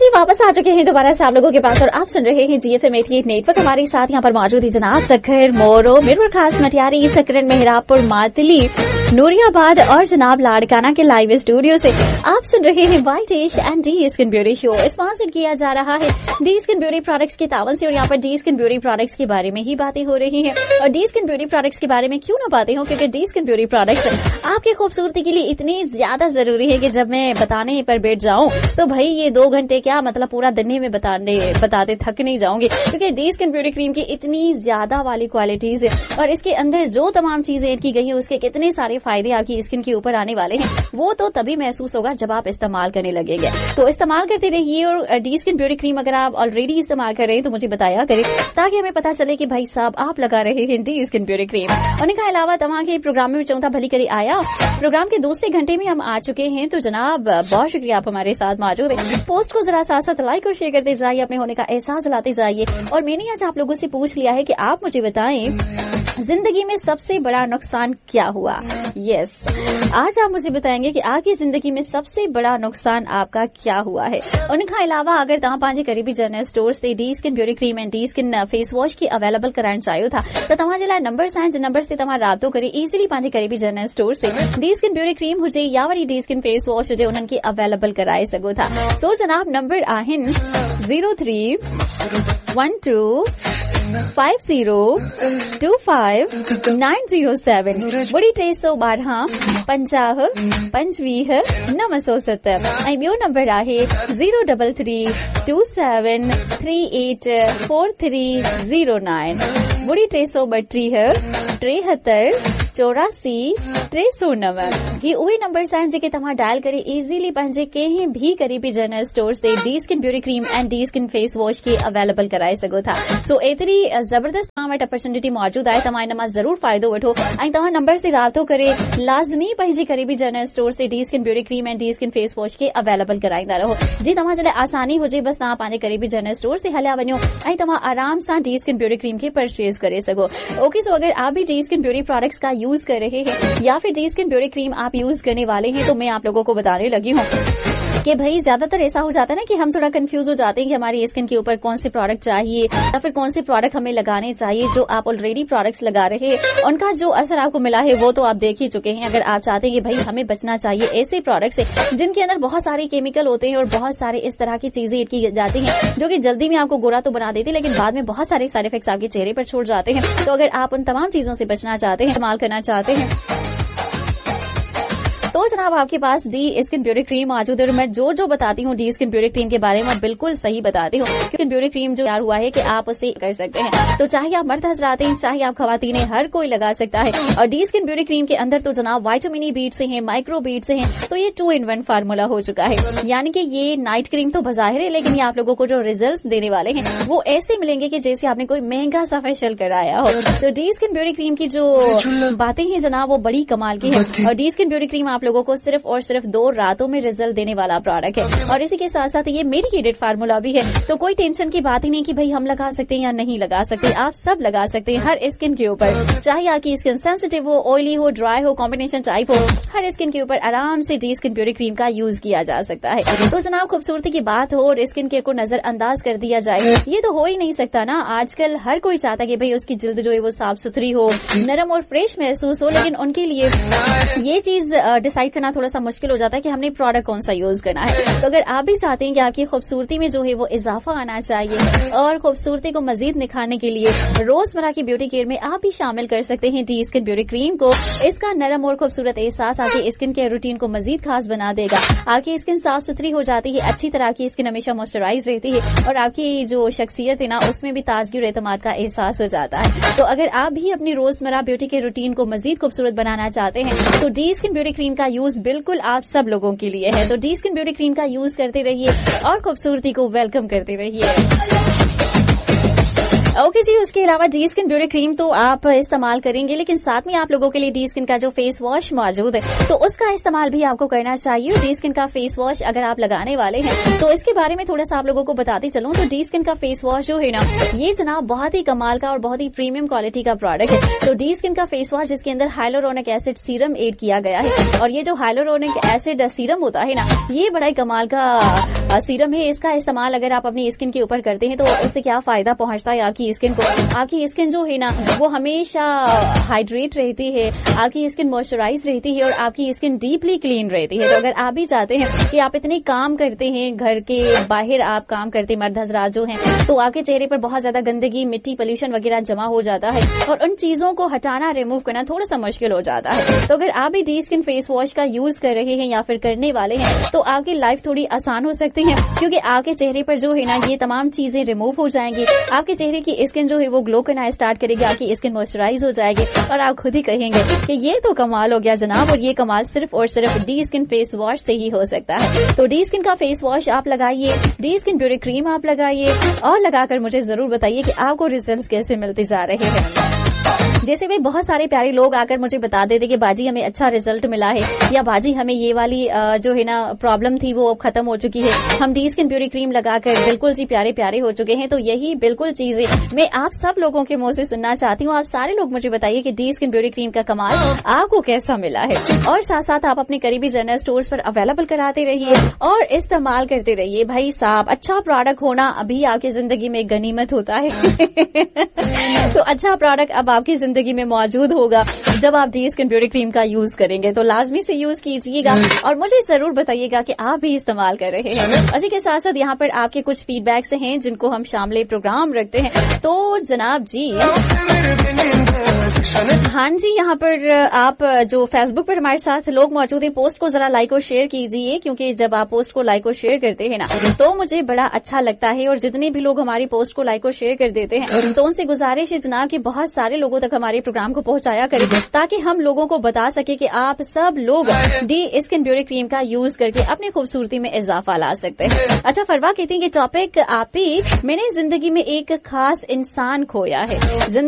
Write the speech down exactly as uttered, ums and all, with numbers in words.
जी वापस आ चुके हैं दोबारा से आप लोगों के पास और आप सुन रहे हैं जीएफएम अठासी नेटवर्क। हमारे साथ यहाँ पर मौजूद है जनाब सखर मोरो मिरपुर खास मटियारी सकरन मेहरापुर मातली नूरियाबाद और जनाब लाड़काना के लाइव स्टूडियो से आप सुन रहे हैं white ash and D skin beauty show. Sponsored किया जा रहा है डी स्किन ब्यूटी प्रोडक्ट्स के तावन से और यहाँ पर डी स्किन ब्यूटी प्रोडक्ट्स के बारे में ही बातें हो रही हैं। और डी स्किन ब्यूटी प्रोडक्ट्स के बारे में क्यों ना बातें हो, क्योंकि डी स्किन ब्यूटी प्रोडक्ट्स आपकी खूबसूरती के लिए इतनी ज्यादा जरूरी है कि जब मैं बताने पर बैठ जाऊं तो भाई ये दो घंटे क्या मतलब पूरा दिन ही में बताने बताते थक नहीं जाऊंगी, क्योंकि डी स्किन ब्यूटी क्रीम की इतनी ज्यादा वाली क्वालिटीज है और इसके अंदर जो तमाम चीजें ऐड की गई है उसके कितने सारे फायदे आपकी स्किन के ऊपर आने वाले हैं वो तो तभी महसूस होगा जब आप इस्तेमाल करने लगेंगे। तो इस्तेमाल करते रहिए और डी स्किन ब्यूटी क्रीम अगर आप ऑलरेडी इस्तेमाल कर रहे हैं तो मुझे बताया करें ताकि हमें पता चले कि भाई साहब आप लगा रहे हैं डी स्किन ब्यूटी क्रीम। और इनके अलावा तमाम के प्रोग्राम में चौथा भली करी आया प्रोग्राम के दूसरे घंटे में हम आ चुके हैं। तो जनाब बहुत शुक्रिया आप हमारे साथ मौजूद है। पोस्ट को जरा साथ साथ लाइक और शेयर करते जाइए, अपने होने का एहसास दिलाते जाइए। और मैंने आज आप लोगों से पूछ लिया है कि आप मुझे बताएं जिंदगी में सबसे बड़ा नुकसान क्या हुआ। Yes yes. आज आप मुझे बताएंगे कि आपकी जिंदगी में सबसे बड़ा नुकसान आपका क्या हुआ है। और इनके अलावा अगर तव्हां पंहिंजे करीबी जनरल स्टोर से D skin beauty cream and D skin face wash की अवेलेबल कराइण चाहियो था तो तव्हां जे लाइ नंबर्स आहिनि जिन नंबर से तव्हां राब्तो करे इजीली पंहिंजे करीबी जनरल स्टोर से डी स्किन ब्यूटी क्रीम हुजे या worry D skin face wash हुजे उन्हनि खे अवेलेबल कराए सघो था। सो जनाब नंबर आहिनि zero three one two five zero two five nine zero seven ॿुड़ी टे सौ ॿारहं पंजाह पंजवीह नव सौ सत ऐं ॿियो नंबर आहे zero double three to seven three eight four three zero nine ॿुड़ी टे सौ ॿटीह टेहतरि चौरासी टे सौ नव। ही उहे नंबर्स आहिनि जेके तव्हां डायल करे इजीली पंहिंजे कंहिं भी करीबी जनरल स्टोर से D skin beauty cream and D skin face wash खे अवेलेबल कराए सघो था। सो एतिरी जबरदस्त तव्हां वटि अपॉर्चुनिटी मौजूद आहे, तव्हां इन मां ज़रूर फ़ाइदो वठो ऐं तव्हां नंबर से राब्तो करे लाज़मी पंहिंजी करीबी जनरल स्टोर से D skin beauty cream and D skin face wash खे अवेलेबल कराईंदा रहो। जी तव्हां जे लाइ आसानी हुजे बस तव्हां पंहिंजे करीबी जनरल स्टोर से हलिया वञो ऐं तव्हां आराम सां डी स्किन ब्यूटी क्रीम खे परचेज करे सघो। ओके, सो अगर आप भी डी स्किन ब्यूटी प्रोडक्ट्स का यूज कर रहे हैं या फिर डी स्किन ब्यूटी क्रीम आप यूज करने वाले हैं तो मैं आप लोगों को बताने लगी हूँ कि भाई ज्यादातर ऐसा हो जाता है ना कि हम थोड़ा कंफ्यूज हो जाते हैं कि हमारी स्किन के ऊपर कौन से प्रोडक्ट चाहिए या फिर कौन से प्रोडक्ट हमें लगाने चाहिए। जो आप ऑलरेडी प्रोडक्ट्स लगा रहे हैं उनका जो असर आपको मिला है वो तो आप देख ही चुके हैं। अगर आप चाहते हैं कि भाई हमें बचना चाहिए ऐसे प्रोडक्ट से जिनके अंदर बहुत सारे केमिकल होते हैं और बहुत सारे इस तरह की चीजें की जाती हैं जो कि जल्दी में आपको गोरा तो बना देती है लेकिन बाद में बहुत सारे साइड इफेक्ट्स आपके चेहरे पर छोड़ जाते हैं। तो अगर आप उन तमाम चीजों से बचना चाहते हैं, इस्तेमाल करना चाहते हैं तो जनाब आपके पास डी स्किन ब्यूटी क्रीम मौजूद है। और मैं जो जो बताती हूँ डी स्किन ब्यूटी क्रीम के बारे में बिल्कुल सही बताती हूँ, क्योंकि ब्यूटी क्रीम जो तैयार हुआ है कि आप उसे कर सकते हैं। तो चाहे आप मर्द हजरात हैं, चाहे आप खवातीन, हर कोई लगा सकता है। और डी स्किन ब्यूटी क्रीम के अंदर तो जनाब वाइटामिन बीट से हैं, माइक्रो बीट से हैं, तो ये टू इन वन फार्मूला हो चुका है। यानी कि ये नाइट क्रीम तो बजाहिर है लेकिन ये आप लोगों को जो रिजल्ट देने वाले हैं वो ऐसे मिलेंगे कि जैसे आपने कोई महंगा सा फेशियल कराया हो। तो डी स्किन ब्यूटी क्रीम की जो बातें हैं जनाब वो बड़ी कमाल की है। और डी स्किन ब्यूटी क्रीम आप लोगों को सिर्फ और सिर्फ दो रातों में रिजल्ट देने वाला प्रोडक्ट है। और इसी के साथ साथ ये मेडिकेटेड फार्मूला भी है, तो कोई टेंशन की बात ही नहीं कि भाई हम लगा सकते हैं या नहीं लगा सकते। आप सब लगा सकते हैं हर स्किन के ऊपर, चाहे आपकी स्किन सेंसिटिव हो, ऑयली हो, ड्राई हो, कॉम्बिनेशन टाइप हो, हर स्किन के ऊपर आराम से डी स्किन ब्यूटी क्रीम का यूज किया जा सकता है। तो जनाब खूबसूरती की बात हो और स्किन केयर को नजरअंदाज कर दिया जाए ये तो हो ही नहीं सकता ना। आजकल हर कोई चाहता है कि भाई उसकी जिल्द जो है वो साफ सुथरी हो, नरम और फ्रेश महसूस हो, लेकिन उनके लिए ये चीज डिसाइड करना थोड़ा सा मुश्किल हो जाता है कि हमने प्रोडक्ट कौन सा यूज करना है। तो अगर आप भी चाहते हैं कि आपकी खूबसूरती में जो है वो इजाफा आना चाहिए और खूबसूरती को मजीद निखारने के लिए रोजमर्रा की ब्यूटी केयर में आप भी शामिल कर सकते हैं डी स्किन ब्यूटी क्रीम को। इसका नरम और खूबसूरत एहसास आपकी स्किन केयर रूटीन को मजीद खास बना देगा। आपकी स्किन साफ सुथरी हो जाती है, अच्छी तरह की स्किन हमेशा मॉइस्चराइज रहती है और आपकी जो शख्सियत है ना उसमें भी ताजगी और एतमाद का एहसास हो जाता है। तो अगर आप भी अपनी रोजमर्रा ब्यूटी केयर रूटीन को मजीद खूबसूरत बनाना चाहते हैं तो डी स्किन ब्यूटी क्रीम का यूज बिल्कुल आप सब लोगों के लिए है। तो डी स्किन ब्यूटी क्रीम का यूज करते रहिए और खूबसूरती को वेलकम करते रहिए। ओके जी, उसके अलावा डी स्किन ब्यूटी क्रीम तो आप इस्तेमाल करेंगे लेकिन साथ में आप लोगों के लिए डी स्किन का जो फेस वॉश मौजूद है तो उसका इस्तेमाल भी आपको करना चाहिए। डी स्किन का फेस वॉश अगर आप लगाने वाले हैं तो इसके बारे में थोड़ा सा आप लोगों को बताते चलूं तो डी स्किन का फेस वॉश जो है ना ये जनाब बहुत ही कमाल का और बहुत ही प्रीमियम क्वालिटी का प्रोडक्ट है। तो डी स्किन का फेस वॉश जिसके अंदर हाइलोरोनिक एसिड सीरम एड किया गया है और ये जो हाइलोरोनिक एसिड सीरम होता है ना ये बड़ा ही कमाल का सीरम है, इसका इस्तेमाल अगर आप अपनी स्किन के ऊपर करते हैं तो उससे क्या फायदा पहुंचता है आपकी स्किन को। आपकी स्किन जो है ना वो हमेशा हाइड्रेट रहती है, आपकी स्किन मॉइस्चराइज रहती है और आपकी स्किन डीपली क्लीन रहती है। तो अगर आप भी चाहते हैं कि आप इतने काम करते हैं, घर के बाहर आप काम करते मर्द हजरात जो हैं, तो आपके चेहरे पर बहुत ज्यादा गंदगी, मिट्टी, पोल्यूशन वगैरह जमा हो जाता है और उन चीजों को हटाना, रिमूव करना थोड़ा सा मुश्किल हो जाता है। तो अगर आप भी डी स्किन फेस वॉश का यूज कर रहे हैं या फिर करने वाले हैं तो आपकी लाइफ थोड़ी आसान हो सकती है, क्योंकि आपके चेहरे पर जो है ना ये तमाम चीजें रिमूव हो जाएंगी। आपके चेहरे की स्किन जो है वो ग्लो करना स्टार्ट करेगी, आपकी स्किन मॉइस्चराइज हो जाएगी और आप खुद ही कहेंगे कि ये तो कमाल हो गया जनाब, और ये कमाल सिर्फ और सिर्फ डी स्किन फेस वॉश से ही हो सकता है। तो डी स्किन का फेस वॉश आप लगाइए, डी स्किन ब्यूटी क्रीम आप लगाइए और लगाकर मुझे जरूर बताइए कि आपको रिजल्ट्स कैसे मिलते जा रहे हैं। जैसे भी बहुत सारे प्यारे लोग आकर मुझे बता देते कि बाजी हमें अच्छा रिजल्ट मिला है, या बाजी हमें ये वाली जो है ना प्रॉब्लम थी वो अब खत्म हो चुकी है, हम डी स्किन ब्यूटी क्रीम लगाकर बिल्कुल जी प्यारे प्यारे हो चुके हैं। तो यही बिल्कुल चीजें मैं आप सब लोगों के मुंह से सुनना चाहती हूँ। आप सारे लोग मुझे बताइए कि डी स्किन ब्यूटी क्रीम का कमाल आपको कैसा मिला है, और साथ साथ आप अपने करीबी जनरल स्टोर्स पर अवेलेबल कराते रहिए और इस्तेमाल करते रहिए। भाई साहब, अच्छा प्रोडक्ट होना अभी आपकी जिंदगी में गनीमत होता है। तो अच्छा प्रोडक्ट अब आपकी जिंदगी में मौजूद होगा जब आप डी स्किन ब्यूटी क्रीम का यूज करेंगे, तो लाजमी से यूज कीजिएगा और मुझे जरूर बताइएगा कि आप भी इस्तेमाल कर रहे हैं। इसी के साथ साथ यहाँ पर आपके कुछ फीडबैक्स हैं जिनको हम शामिल प्रोग्राम रखते हैं। तो जनाब जी, हाँ जी, यहाँ पर आप जो फेसबुक पर हमारे साथ लोग मौजूद हैं, पोस्ट को जरा लाइक और शेयर कीजिए, क्योंकि जब आप पोस्ट को लाइक और शेयर करते हैं ना तो मुझे बड़ा अच्छा लगता है। और जितने भी लोग हमारी पोस्ट को लाइक और शेयर कर देते हैं तो उनसे गुजारिश है जनाब कि बहुत सारे लोगों तक हमारे प्रोग्राम को पहुंचाया करें, ताकि हम लोगों को बता सके कि आप सब लोग डी स्किन ब्यूटी क्रीम का यूज करके अपनी खूबसूरती में इजाफा ला सकते हैं। अच्छा, फरवा कहती है कि टॉपिक आप ही, मैंने जिंदगी में एक खास इंसान खोया है।